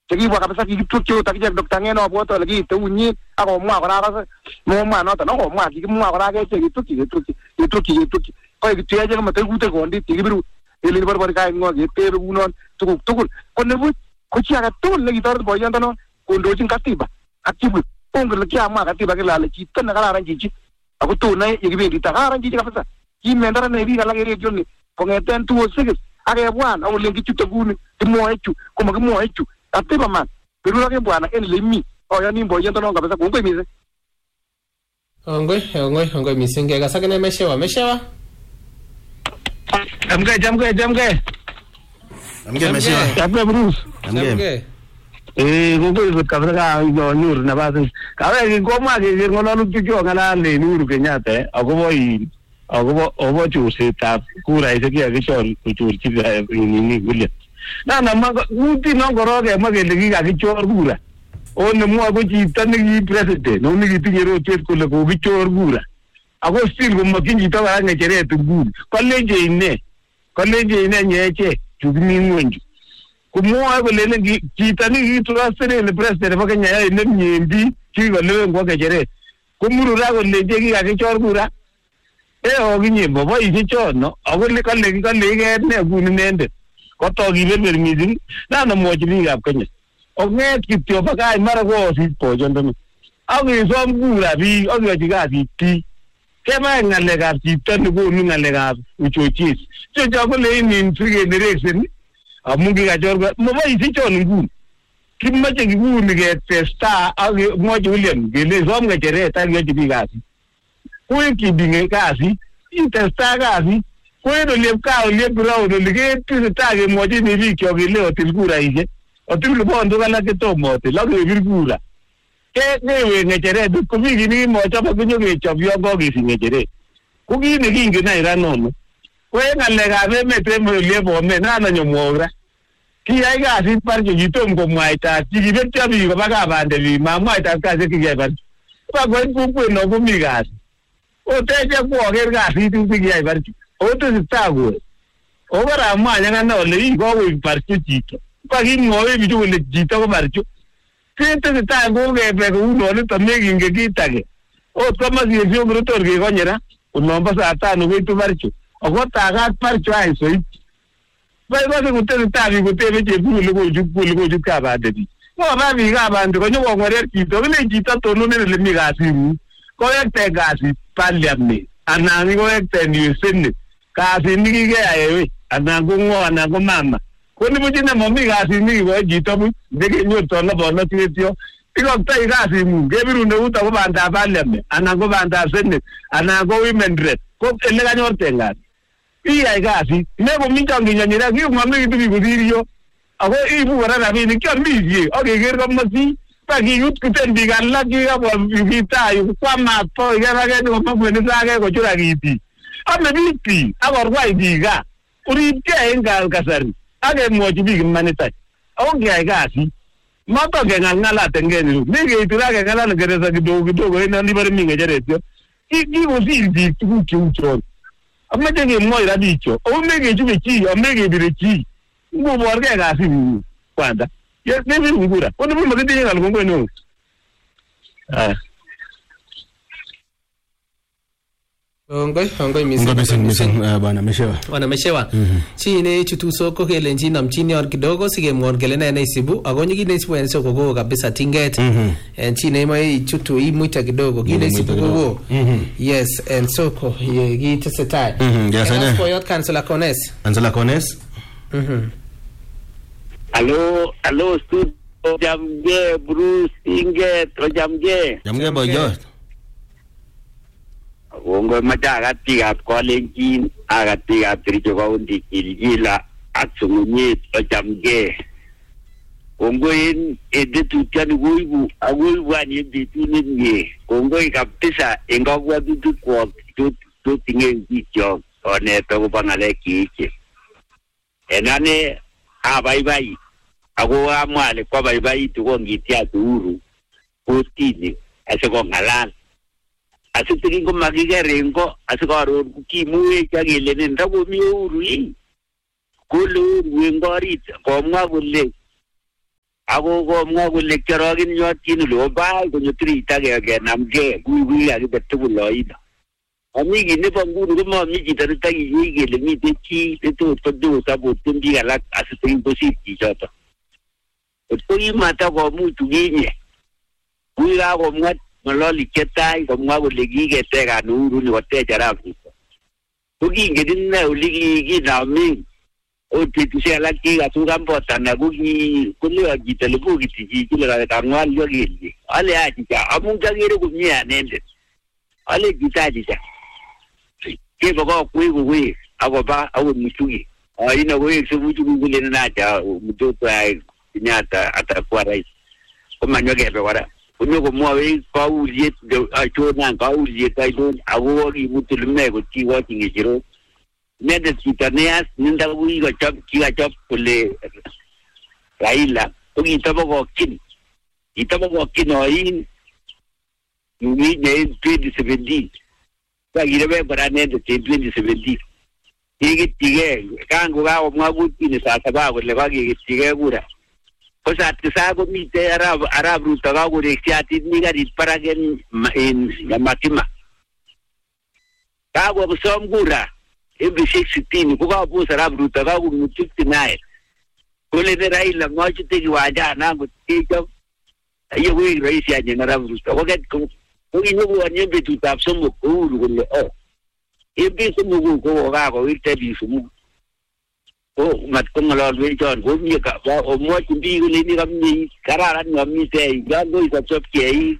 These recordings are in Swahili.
chekibwa kabisa kikitwekyi akijek Dr. Ngeno abwoto ale kiiteunyi akomwa kora akase momwa noto nokomwa kikimwa kora akechek ketwekyi koik kityo echek matekute kondit kikibiru ele borbar kai ngo ketebe kunon tuguk tugul ko nebuch ko chi age tugul nekitoret boyondono kondochin katiba ak chibut ongen kiamwa katiba kele ale chito nekararan chichi ako tunai yekibendi kararan chichi kabisa kimendara ne biik alak eredioni kong'eten 2006 akebwan akolen kichute kuni kimwoe chu komakimwoe chu katiba man berurake bwana en ele mi oyoni boyondono kabisa kongoi mising. Ongoi mising kekas akine Meshewa Jamge Meshewa Bruce Jamge kongoi kot kabisa ka nyoru nafasit kawe komwa keker ng'alalutik chok ng'alalen Uhuru Kenyatta akobo chorsetab kuraisiek kikakichor kochorchi William na kutit non korok kemwa kele kikakichor kura o nemwoe ko chito neki president o nekitinye rotwet kole kokichor kura ako still komokyin chito kora ng'echeret nguni kolenje ine nyechek chu kimi ng'weny chu kumwoe kolelen chito nekitrustenen president nebo Kenya yoe nemie biik chekikolewen kwo ng'echeret komurura kolenje kikakichor kura okinye boboishe chono ako kale iket ne kuni inendet kotok kiberber mising namwochi biikab Kenya ong'et kityo bakach mara koosit boyondoni akesom kura biik akeyochi kasit biik kemach ng'alekab chito nekonu ng'alekab uchochis chocho koleinin sikenereksen amu kikachor kura moboishe chon nguni kimache kikuni ketesta akemwochi William kele som ng'echeret akeyochi biik kasit kuwe kibinge kasit itesta kasit kuwe oliep ground oli ketesetai kemwochi biik kyok kele otil kuraisiek otil libondok alak chetomo otil akebir kura kewe ng'echeret ko mi kit nekimochop akonyokechob yon kokesich ng'echeret ko kit nekingen any ra nono ko en ng'alekab emet en oliep Bomet nananyomwok ra kiyai kasit Barcho kitom komwaitat kikibetyo biik koba kabande biik mamwaitat kasit kikiyai Barcho bakoit kokwet no komi kasit oteche kwoker kasit kikiyai Barcho otesetai koe okoramwa nyang'ana ole kokoik Barcho chito kakimwoe bichu kole chito ko Barcho ketesetai kokebe kounonito mekingen kit age ot komasiyesiok Rutor kekonye ra olombo saa tano koitu Barcho ako takat Barcho any soiti baikose kotesetai biik kotebe chepkule kochut kabande biik koba biik kabande konyokong'werer chito kile chito tononen ele mi kasing'ung kowekten kasit parliament anan kowekten iwe senate kasit nekikeyai ewe anan ko ng'o anan ko mama ko nibuch ine momi kasit nekikoi chito buch nekenyorto lobonotiet yo ikoktoi kasing'ung kebirun eut ako bandab parliament anan ko bandab senate anan ko women rep ko ele kanyorten kasit iyai kasit mekominchon kinyonyera kikomomekitu biik kosir yo ako ibu kora rabinik kiomisie akeker komosi bakiyut kuten biik alak chekabwa kitayu kwamat po ikerake komokwenik sake kochura kitik ame biik akorwai biik kaa oripkei en kasari akemwochi biik imanitany ako ngeyai kasit moto keng'alng'alatenkei niru nekeitura keng'alal Kingereza kidogo en olibore mi ng'echeret yo kikosir biik tuguk cheu chon ameche kemwoi ra bicho ako mekechube chi amekebire chi ngoborkei kasit ng'ung kwanza nebirun kura ko nibu makitinye ng'al kongoi neo Ongoi mising bwana Meshewa chi ne chutuso ko kelenjin namchini or kidogo sikemwon kele ne neisibu ako nyiki neisibu en soko ko kabisa tinget en chi ne mai chutu imuita kidogo kile neisibu ko yes en soko kitesetai yes ene koyot Councillor Kones Hello studio Jamge Bruce Inget Jamge boyot Wongo matagatikab Kolenjin agatikab Kericho County Kilgila ak Sung'unyet Jamge kongoi edetutiani koibu ani betut nemie kongoi kabisa en kabwatutik tutinye bikyok onet akobo ng'alek cheechen en ane abaibai ako amwa ale kwabaibaitu kongitiat Uhuru kotini asikong'alal asitikin komakikerengo asikaron kimuech akelenen takomi Uhuru kole Uhuru en orit komwa kole ako komwa kole kiorogen yotin lo ba konyo trita ke namge kuwi akibetugul loino ami kit nebo nguni komomi chito netokiyei kele miten chi netot kodos akotem biik alak asikoib kosir chichoto ko kimatakomuch tukinye kuwi kakomwa ng'ololitiet tai komwa kole kiketekan Uhuru ni kotech Arap Ruto ko kingen ine ole kinamen ot betusiek alak kikasukan botana koleyo chito lebokiti chichi le kang'wal yo kelyek ale achicha amun kakere komie anendet ale chito achicha kebokoi kowek akoba akot Muchuki ine kowek se Muchuki kule nacha mtoto ai Kenyatta atakuwa rais komanyo kebe kora kunyo komwoe kauliet achona kauliet ainon ako kimutulime kotiwochi ng'echero inendet chito neyas ninda kikachop kole Raila ko kitabokokyin oin ne 2017 kakirebe kora inendet en 2017 kikitike kango kakomwa kutini saa saba kole kakikitike kura ko saa tisa komite Arap Ruto kakorekyi atit mi karit barak en Makima kakosom kura ebishek 60 ko kabos Arap Ruto kakomut 59 kole ne Raila ngochute kiwanja nangu ticho ayo koik rais yanyen Arap Ruto ko kinyokoanye betutab somok Uhuru kole ebis somok ko kakowirte biik somok ko matkong'ololwech chon komie omwochi biik kole ni kamie kararan ng'omite yango isopsop kei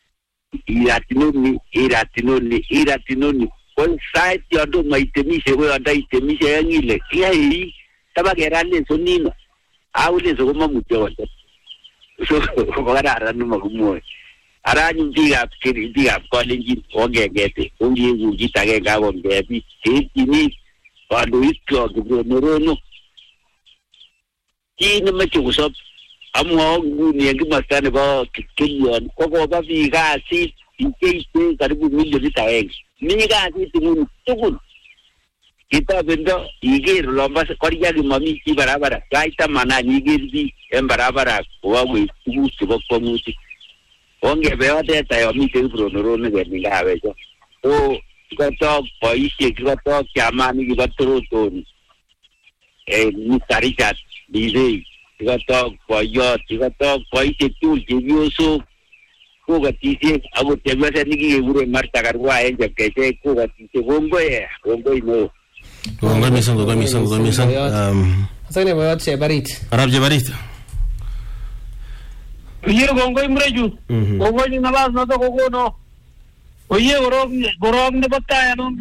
iratinoni ko sait yondo maitemishe ko yondo itemishe yangile kiyai tabakerale sonino awule so komamutyo kote so kararan makumwoe aranyun biikab Kalenjin ongengete ongiegu kit agenge akongebi keitini kandoikyok kibronorono chi nemoche kosop amwao nguni en komosta nebo Kipkelion kokoba biik kasit ikeite karibu milionit agenge mi kasit nguni tugul kitobendo iker lomba koriak momi chi barabara sait taman any iker biik en barabara kokakoib tuguk chebo kwong'utik ongebe yotet ayomiten kibronorono kemin kawecho ko kikotok boisiek kikotok chamani kibo Torotoni Mr. Richard Bivei kikotok boiyot kikotok boisiek tugul chepyosok kokotisiek akot chepyoset nekikekure Martha Karua en Chepkechek kokotisiek kongoi neo kongoi mising asante boyot Chebarit Arap Chebarit oye kongoi mrechu kongoi nabas noto kokono oye korok nebo tai anon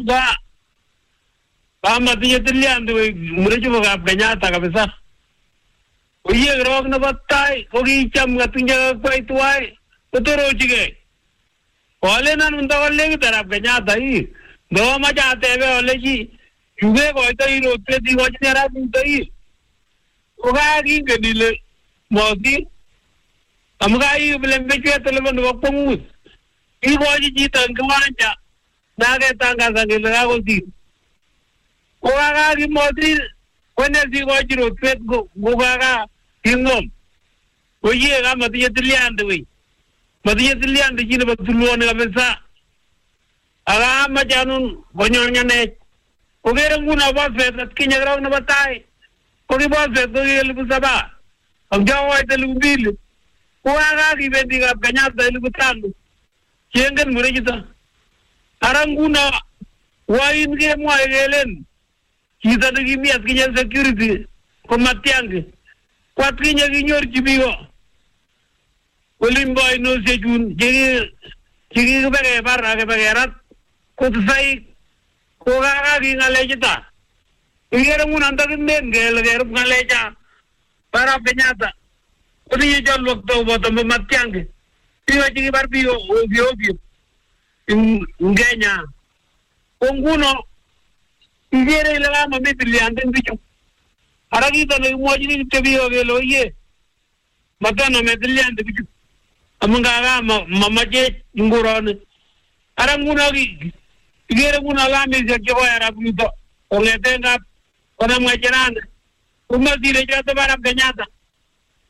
matinye tilyandi mrechu kokab Kenyatta kabisa oye korok nebo tai ko kicham katinye kwai tuwai kotorochigei kolen anun takolekit Arap Kenyatta ndo mache atebe olechi yuke koitoi rotwet ikochini Arap Ruto ko kakingen ile motin amu kaib lembechwet olebo nebo kwong'ut ikochi chito en kiwanja naketangasan kele kakosir ko kakakimotin kwene sikochi rotwet ko kakaking'om oye kamatinye tilyandi wei matinye tilyandi chi nebo tulwoni kabisa akamache anun konyonyanech kokere nguno bosfet atkinye korok nebo tai ko ki bosfet ko ki 7,000 ak chokoit 2,000 ko kakakibendi kab Kenyatta 5,000 chengen murechito ara nguno wain kemwoe kelen chito nekimi atkinye security ko Matiang'i ko atkinye kinyorchi biko olimbo ainosiechun chekikebekebar akebekerat ko tisaik ko kakaking'alechita ikere nguno ntakimen kele kerub ng'alecha Arap Kenyatta kotinye cholwokto koboto Matiang'i biko chekibar biko ovyo en Kenya ko nguno ikere ile kamami tilyandin bichu ara kito nekimwochini kityo biko kele oye matanome tilyandi bichu amu ngaka mamache nguroni ara nguno ikere nguno kamisiek chebo Arap Ruto kong'eten kap konam ng'echerani komasire choto Arap Kenyatta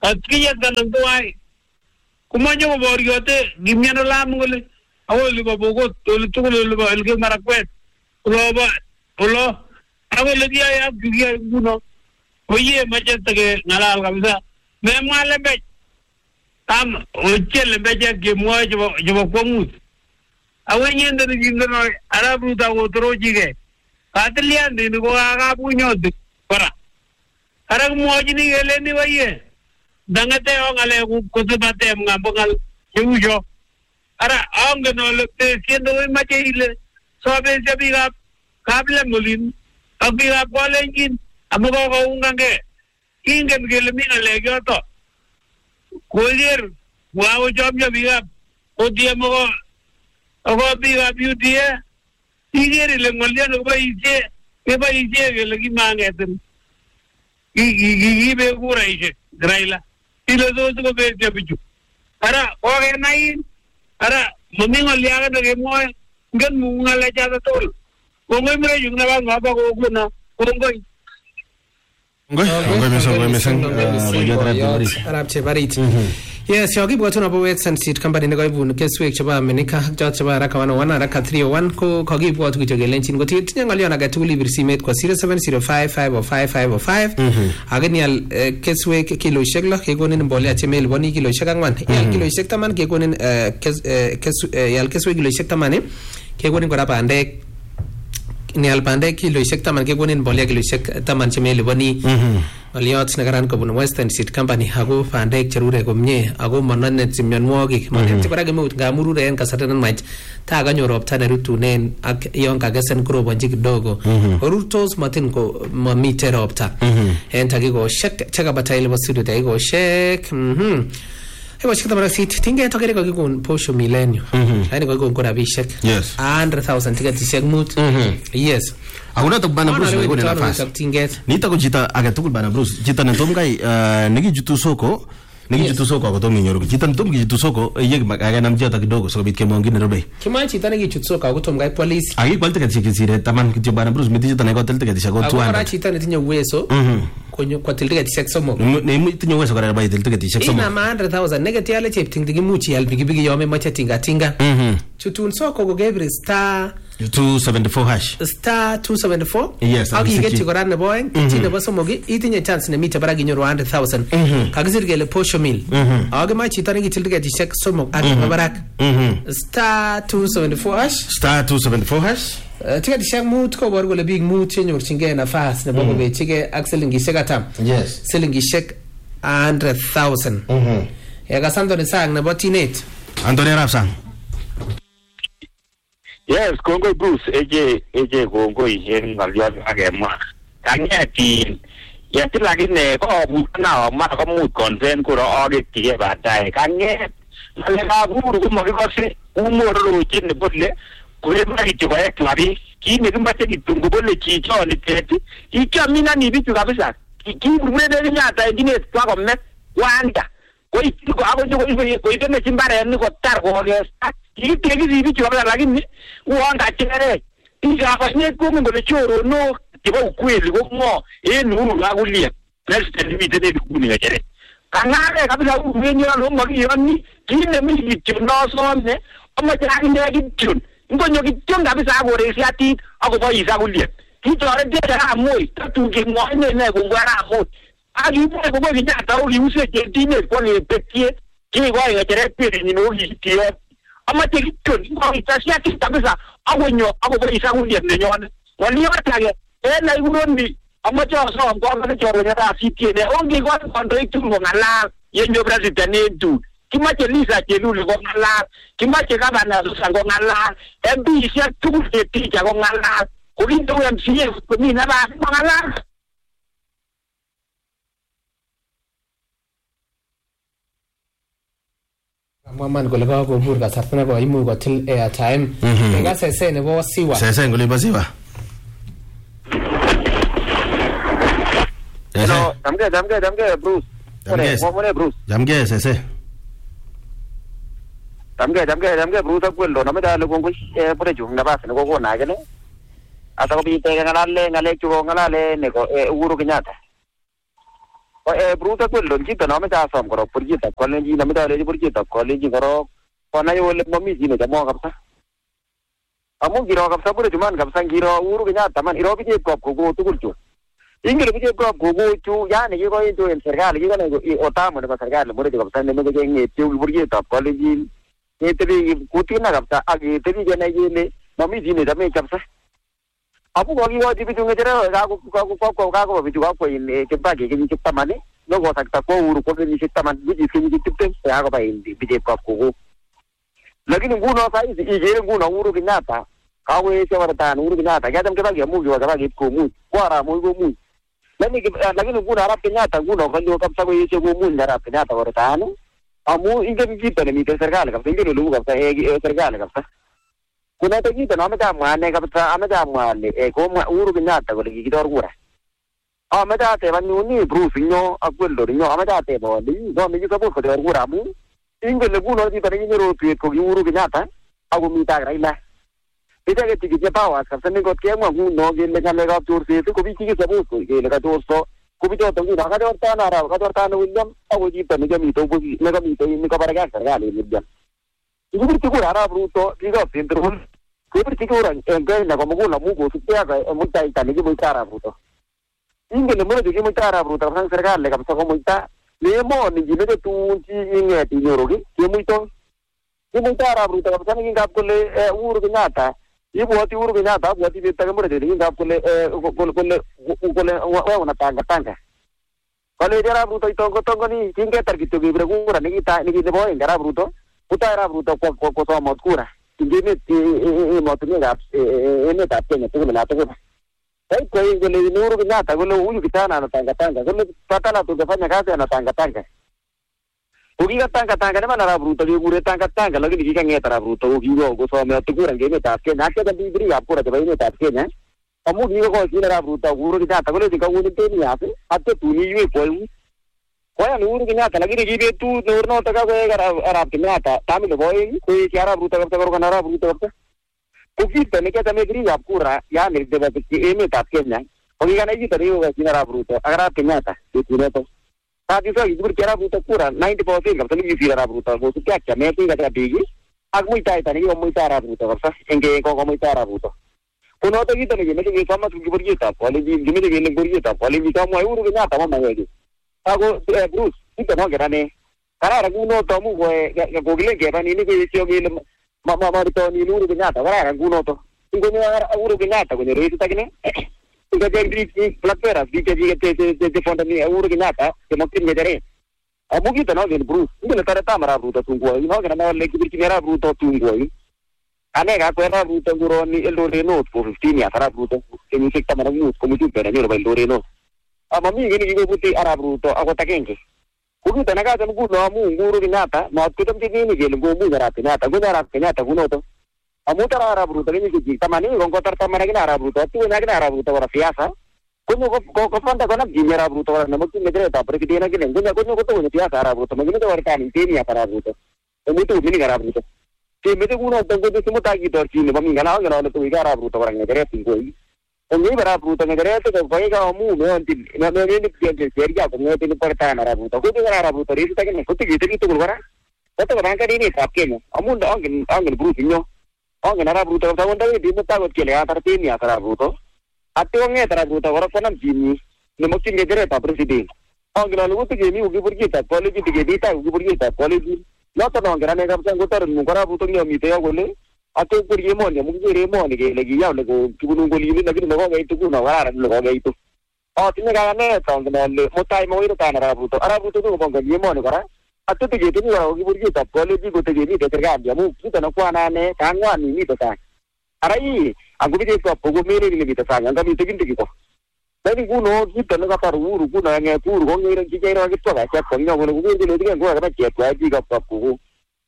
Atkiyat kanang tuwai. Kumanyo ko boryote, gimyan alam ngole. Ako liba bogot, tulo liba ilke marakwet. Ulo. Ako lagi ay gigya guno. Oye macam tage ngalal kabisa. Memang lebih. Tam ucil lebih je mua jawab komut. Awalnya dari jinder Arab ruta utro jige. Katlian di nuko agak punya tu. Para. Arab mua jini gele ni bayi. Dangate orang ale kutubate mengambil jauh. Ara orang kenal le siapa macam ile. Soalnya siapa kabel mulin. Abi apa lagi? Amu kau unggang ke? Ingin gelmingan lagi atau? Kuliah, wah jomnya biar. Oh dia mau, aku biar dia. Ingin lengan lupa ije lagi mangetan. Gigi berkurang ije, gerailah. Ilo tu kau berjaya biju. Ara orang lain, ara memingal liaran lagi mau, kan mungal aja betul. Kongoi mereka juga nak ngapa kau guna, kongoi. Arab chebarit. Yes, yogi bwatu na bwet san sit company ne goibu ke swek chaba menika jot chaba raka wana raka 301 ko kogi bwatu ki jogelen chin go tit nyanga liona ga tuli birsimet ko 07055505 agani al ke swek kilo shegla ke gonin mbole achemel boni kilo shegangwan yal kilo shek taman ke gonin yal ke swek kilo shek tamane ke gonin ko rapa ande ni alpande kilo ishek taman ke gonin bolia kilo ishek taman chemele bani aliot nagaran ko bun Western Seed Company hago pande cherure ko mnye ago manan timyan mogi manen tikora gemut gamuru ren kasatanan maj ta ga nyorop ta da rutunen ak yon ka gasen kro bonji kidogo rutos matin ko mamite ropta en tagi go shek chaga batail basudu dai go shek Ewa shikita mara sit tinge tokere ko kikun posho milenio. Ani ko kuna bishek. Yes. 100,000 ticket shek mut. Yes. Hakuna tukubana Bruce ngone nafasi. Nita ko jita aga tukubana Bruce. Jita nantom kai nigi jutu soko. Nigi jutu soko ko tomi nyoruko. Jita nantom gi jutu soko yeg aga namjia ta kidogo so bit ke mongi ne robe. Kima jita nigi jutu soko ko tom kai police. Agi kwalte ka tikisire taman kijibana Bruce miti jita nego telte ka tishago 200. Agora jita ne tinyo uwezo. Konyo kwa tilika tisek somo ne mu tinyo weso kara bai tilika tisek somo ina ma 100,000 negative ale chep tingdigi muchi al bigi yome macha tinga chutun soko go gebre star 274 hash star 274 yes aki get goran ne boy tinga basomo gi itinye chance ne mita baragi nyoro 100,000 kagizirgele posho mil age ma chitani gi tilika tisek somo age barak star 274 hash Tiga di shang mood ko borgo le big mood chenyor chinge na fast ne bogo be chige axelingi shekatam. Yes. Selingi shek 100,000. Ya ga santo ne sang na botinet. Antoni Rapsang. Yes, Kongo Bruce eje Kongo yen ngalian agema. Kanyati ya tilagi ne ko bukana ma ko mood content ko ro ti e batai. Kanye le ga guru ko mo ko se umoro chin ne botle. Kuema kichwa ya klabi kini kumbache kitungubole chicho ni tete ikia mina ni bitu kabisa kimurumede ni nyata ingine kwa komme wanda kwa iko hapo ndio kwa ito na chimbare ni kwa tar kwa ngesa kitegi bitu kabisa lakini wanda chere ika hapa ni kumi ngole choro no tiba ukweli kwa mo nuru la kulia next limit ni kuni ngere kanare kabisa umenyo lo magiyoni kine mimi kichono somne ama jani ni kichon Ngonyo kichonga bisa agore siati ako boy isa kulie. Kitore de ra moi tatuge mo ne kungwara mo. Agi mo ko boy nya ta uri use je dine ko ne petie ki wa ya tere pere ni no hi tie. Ama te kichon ko isa siati kabisa agonyo ako boy isa kulie ne nyon. Wali wa tage na iburondi ama cho so ko ne choro nya ta sitie ne ongi ko contract mo ngala yenyo president ne tu. Kimache lisa chelulu ko ngala kimache gavana sango ngala MB sia tuke tija ko ngala kulindo MCA ko mina ba ngala Maman ko laga ko burga sartana ko imu ko til airtime ga sese ne bo siwa sese ngoli basiwa No, damge Bruce. Bruce. Damge sese. Damge Bruce quello non mi dà le conquiste pure giù una base ne ko na gele. Ata ko bi te ngale chu ngale ne ko Uhuru Kenyatta. Bruto Kweldo chito no ameche asom korok burgetab Kalenjin ameche alechi burgetab Kalenjin korok konai ole mami chi nechamo kabisa. Amu ngiro kabisa bure chuman kabisa ngiro Uhuru Kenyatta man iro bichetab kogo tugul chu. Ingele bichetab kogo chu yani kikoito en serikali kikone otamu nebo serikali bure kabisa nemeche keng'etyo burgetab Kalenjin. Ngetebi kutina kabisa ak ngetebi kenai kele mami chi nechame kabisa. Amu kokikochi bichu ng'echeret kakoba bichu kakwo Kibaki kenyisiek 10 nokosakta kwo Uhuru kwa kenyisiek 10 bichis kenyisiek 20 kakoba bichetab kogo. Lakini nguno saizi ikere nguno Uhuru Kenyatta kakoesha waratan Uhuru Kenyatta kiacham Kibaki amu kiwa Kibaki komuch kwaramuch komuch. Lakini nguno Arap Kenyatta nguno kanyo kabisa koesha komuch Arap Kenyatta waratan amu ingen chito nemite serikali kabisa ingen ole u kabisa serikali kabisa. Kuna chito no ameche amwa ane kabisa ameche amwa ale komwa Uhuru Kenyatta kole kikitor kura. Ameche ateba nyuni Bruce nyo ak Kweldo nyo ameche ateba ole komi suppose kotor kura amu ingen le nguno chito nekinyoru tuyet ko Uhuru Kenyatta ako mite ak Raila. Icheket chekitinye powers kabisa nekot kemwa nguno kele ng'alekab chorset ko biik chekisuppose kele kachorso ko bichoto nguno katortano William ako chito nekamite nekabareke ak serikali William. Kibirchi kura Arap Ruto kikop Central kibirchi kura en Kenya komugul amu kosubkei ak muitaita nekimuita Arap Ruto. Ingen lemoche kimuita Arap Ruto kabisa serikali kabisa komuita lemoni kimeche tuun chi ing'et inyoru ki kemuito. Kimuita Arap Ruto kabisa nekingap kole Uhuru Kenyatta ibwoti Uhuru Kenyatta abwoti betut age murete nekingap kole wewe unatanga. Kale Arap Ruto itongotongoni kingetar kityo kebire kura nekitebo oeng Arap Ruto kutai Arap Ruto kosomot kura ingemet emotinwekab emetab Kenya tugul na tugul. Kait kole Uhuru Kenyatta kole huyu kijana anatanga kole patala tungefanya kazi anatanga. Ukikatanga neman Arap Ruto kekure tanga lakini kikang'et Arap Ruto kokiko kosomot kura en emetab Kenya ak chebo birikab kura chebo emetab Kenya amu kikokoshin Arap Ruto Uhuru Kenyatta kolechin kakonin tenias atyo tun iywei eut. Koyan Uhuru Kenyatta lakini kibetut neurnoto kakoek Arap Kenyatta tamit nebo oeng koesio Arap Ruto kabisa korokon Arap Ruto kabisa. Ko kito nekiachame birikab kura yani chebo emetab Kenya kokikanai kito nekikokoshin Arap Ruto ak Arap Kenyatta betunoto. Kabisa kikibirchi Arap Ruto kura 90% kabisa nekikisir Arap Ruto kosubkei ak chamet katika biik ak muitaita nekikomuita Arap Ruto kabisa eng kokomuita Arap Ruto. Konoto kito nekemeche kesomas burgetab Kalenjin kimeche kele burgetab Kalenjin kamwa Uhuru Kenyatta mamaweki. Ako Bruce kito nongen ane kararan kunoto amu kokilen keba nini koesio kele maritoni Uhuru Kenyatta kararan kunoto. Ingonyo Uhuru Kenyatta konyo reisit akine ikacheng biik Black Bears biik chefondani Uhuru Kenyatta chemakchin ng'echeret. Amu kito nongen Bruce ingele toretam Arap Ruto tungwoi nongen ane ole kibirchin Arap Ruto tungwoi. Ane kakwe Arap Ruto nguroni Eldoret North for 15 years Arap Ruto kenyisiek 15 komutut nenyoru ba Eldoret North. Mami kini kikobuti Arap Ruto akot agenge. Ko kito nekacham nguno amu Uhuru Kenyatta matkochomchi kini kele ngomuch Arap Kenyatta konyo Arap Kenyatta kunoto. Amu tara Arap Ruto kenyisiek 10 kongotar taman akine Arap Ruto atuwen akine Arap Ruto kora siasa konyo kofonda konam chini Arap Ruto kora nemakchin ng'echeret president akine konyo kotokonyo siasa Arap Ruto makimeche wartani teni ak Arap Ruto emutu mining Arap Ruto kemeche kunoto konyo simutai kitorchi nebo mingana angen ale toweke Arap Ruto kora ng'echeret ingoi konyeib Arap Ruto ng'echeret koike amu meontin memenik seria kong'etin portan Arap Ruto konyo kora Arap Ruto reisit akine kotikitebi tugul kora kotokopangan emetab Kenya amu angen Bruce nyo angen Arap Ruto kabisa kondawendi mutai kot kele katar tenias Arap Ruto atyo kong'et Arap Ruto kora konam chimnyi nemakchin ng'echeretab president. Angen ale kotikemi kokiburgetab Kalenjin tikemi tai kokiburgetab Kalenjin noton angen ane kabisa ngotoret ng'ung Arap Ruto ngiyomite yo kole atyo kwer emoni amu kikere emoni kele kiya ole kibunu ngolini lakini nekokeitu kuno kararan ole kokeitu. Atinye kakanet angen ale mutai makoirutan Arap Ruto. Arap Ruto kokopongoni emoni kora atyo tiketini kora kokiburgetab Kalenjin kotikemite serikali amu kito nekwana ane kang'wan imite sang. Ara angobichetab kokomere nimite sang angamite kindikiko. Lakini kuno kito nekatar Uhuru kuno ang'et Uhuru kong'ero kitwak achek kong'yo kole koker kole tiken kokakaba chepkwai biikab Kapkogo.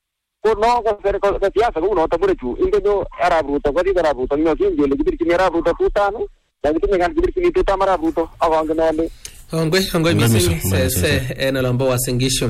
Ko no ko siasa kunoto bure chu ingonyo Arap Ruto kotik Arap Ruto ng'yo kingele kibirchini Arap Ruto tutano lakitinye kan kibirchini tutam Arap Ruto akongen ale Ongoi mising se en olombo Uasin Gishu.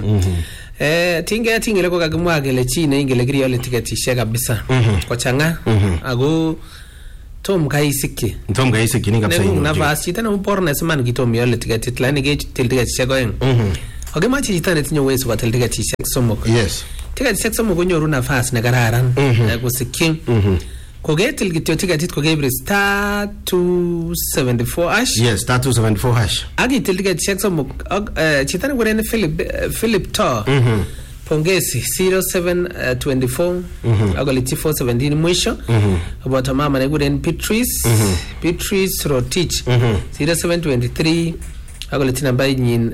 Tinge ko kakimwa kele chi neingele kiriole tiketishek kabisa kochang'a ako tom kaisikki ni kabisa ne nafas chito ne bornes man kitom yole tiketit lani ke til tiketishek oeng okemache chito netinye uwezo kotil tiketishek somok yes tiketishek somok konyoru nafas ne kararan kosikyi koketil kityo tiketit kokebire star 274 hash yes star 274 hash akitil tiketishek somok chito ne kuren Philip Tor pongezi 0724 agoliti 417 mwisho about mama ne kuren Beatrice Rotich 0723 agoliti namba yin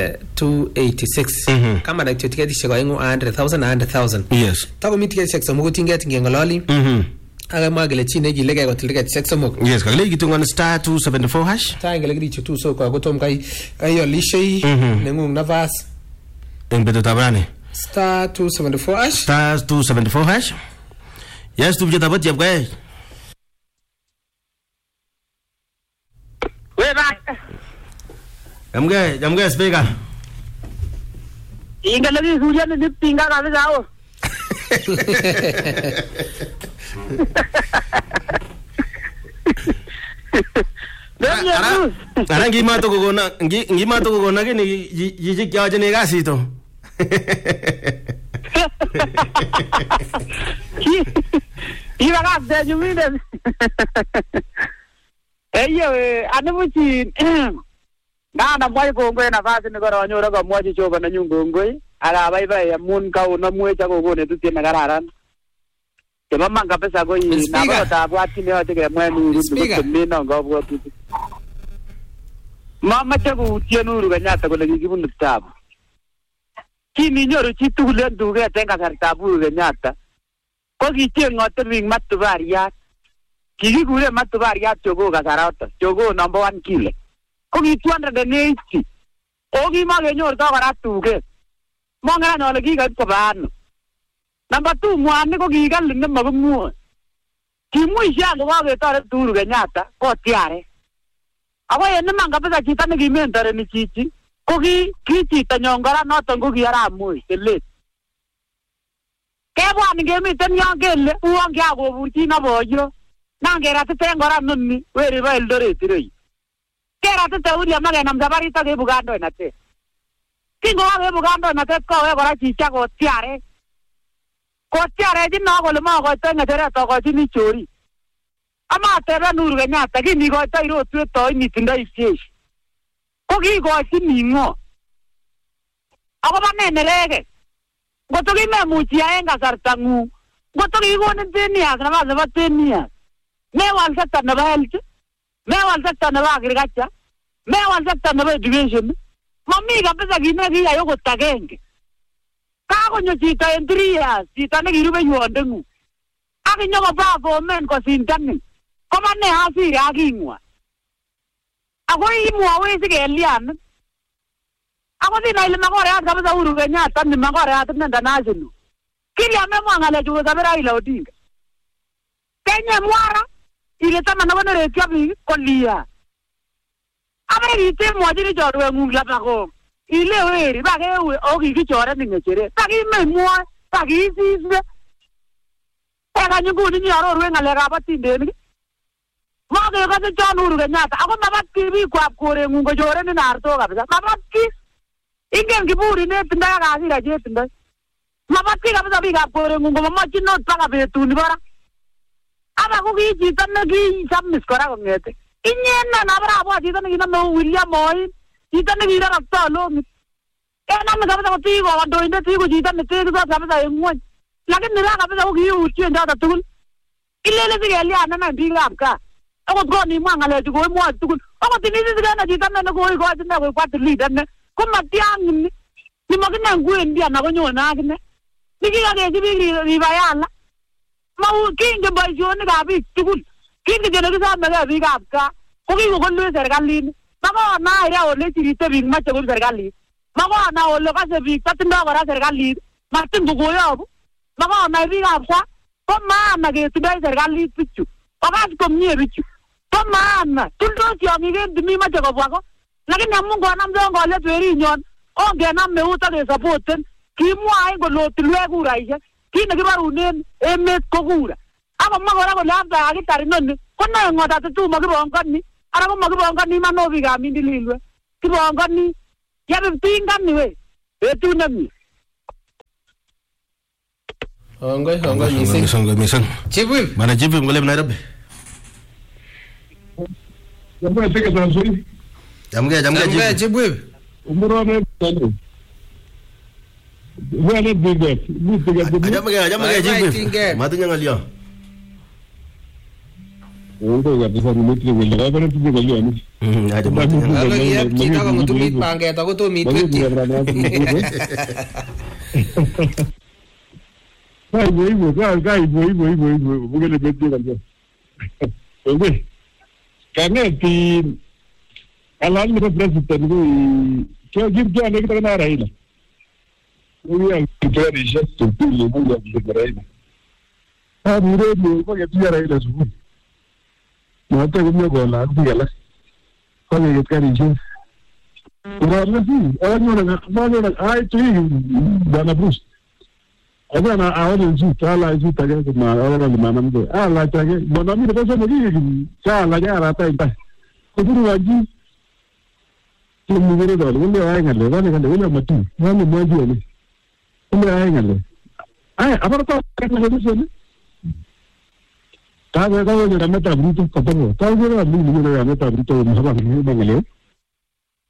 286 kama na tiketi sheko ingo 100,000 yes tako mi tiketi sheko somok tinget ngengololi aga magele chine gilege ko tiketi sheko somok yes kagele gitunga star 274 hash ta ngele gidi tu so ko tom kai yolishei nengung navas embedo tabrani star 274 hash star 274 hash yes tu jeta bat jab gaye we ba jamge speaker ingale ni suja ni pinga ka sao ara ngima to kogona ke ni yiji kya jene ga sito iba ka de jumine anamuchi na mwai kongwe nafasi ni koro nyoro ko mwaji choba na nyungu ngoi ala baibai amun ka una mwecha ko gone tu tiene kararan ke mama kabisa ko yi na ko ta bwati ne ote ke mwenu ru mino ngo bwati mama chagu tienu ru ganyata ko legi kibun tabu kini nyoro chitu kulen duge tenga kartabu ganyata ko kichengote ring matubariat kikikure matubariat chogo kasarata chogo number 1 kilo ko ki 280 ogi magenyor ta kora tuge mongera no legi ga ko ban number 2 mwane ko kigal ne magmu kimuisha ngo ga tare turu Kenyatta ko tiare abo ene manga pesa chita ne gimentare ni chichi ko ki chita nyongora noton ko kiara muy kele kebwa ni gemiten yangele uang kya go burti na boyo nangera tengora nonni weri ba Eldoret rei kera tete uli amage na mzabari ta ke Bugando na te kingo wa Bugando na te ko we kora chicha ko tiare din na ko le ma ko tenga tere to ko chini chori ama tebe nuru Kenyatta kini ko ta iro tu to ni tinda isesh ko ki ko chini ngo ako ba ne lege goto ki me muchi aenga sartangu goto ki ko ne tenia na ba tenia me wal sekta na ba health me wal sekta na ba agriculture me wal sekta na ba education mami kabisa gine gi ayo ko tagenge ka ko nyo chita en 3 years chita ne girube yondengu aki nyo ba bo men ko sintani ko mane hasiri akingwa ako imwa we sigelian ako dina ile magore at kabisa uru Kenyatta ni magore at nenda national kili amemwa ngale jugo sabera ila Odinga Kenya mwara ile tama na wana rekiabi kolia abere ite mwajiri jorwe ngula bako ile weri bagewe ogi kichore ningechere tagi memwa tagi sisbe ega nyugu ni aro rwe ngale ga batindeni mage ga se chanuru Kenyatta ako mabati bi kwa kore ngungo jore ni narto kabisa mabati ingen kiburi ne tinda ga asira je tinda mabati kabisa bi ga kore ngungo mamachi not paka betuni bara aba ko ki chita ne ki sabmis kora ko ngete inyena na bara abo chita ne ki na William Moy chita ne ki ra ta lo mi na me kabisa ko tigo wa do inde tigo chita ne tigo kabisa engwan lakini ra kabisa ko ki uchi nda tukul ilele sigeli ana na ndinga apka ako go ni mangale ko mo tukul ako tinisi sigana chita ne ko tinda ko kwat leader ne ko matiang ni magina nguen dia na ko nyona akne nikiga ke jibi ri bayala mau kinge boisioni ga bi tukul kinge jeno kisa mega bi kapka ko ki ko lu serikali mako na ira ole chirite bi ma chego serikali mako na ole ka se bi tatinda kora serikali martin ko yobu mako na bi kapka ko maana ke tidai serikali pichu ko ka ko mie pichu ko maana tuldo tiongi ke dimi ma chego bwako lakini Mungu anamjongo le tweri nyon onge na meuta de supporten kimwa ngo lo tilwe kuraisha kine kibarunen emet ko kura aba magora ko labda agitari nonni Kono ngota tu magibongani. Ara ko magibongani manobi ga mindililwe. Kibongani. Yabe tingani we. Betu nami. Hongoi mising. Chief. Mana Chief ngole Nairobi. Jambo teke transuri. Jamge Chief. Umuro ne tano. Wale bigot. Jamge Chief. Matunya ngalio. Ndo kabisa nimetri wele bana tuje galio ni. Aje matunya. Ala kita ko mutumit pange ta ko to mitwet. Kai boy bugele bete galio. Oye. Kaneti alam ni president ni kyo gibja ne kita na Raila. Uya kitari shetu tuli mungu ya Raila. Mure ni ko ya Raila subu. Mata kumyo gola kugala. Ko ya kitari shetu. Ura si awanyo na ai tu bana Bruce. Agana awali nchi tala nchi tage kuma awala limana mbe ala tage bona mi pesa ngi sala ya rata ita kuduru waji timu ngire dole wale ayangale wale matu wale mwaji wale wale ayangale ay aparta kana solution ta ga ga wale mata bruto kapo ta ga ni ni ga mata bruto mahaba ni bangale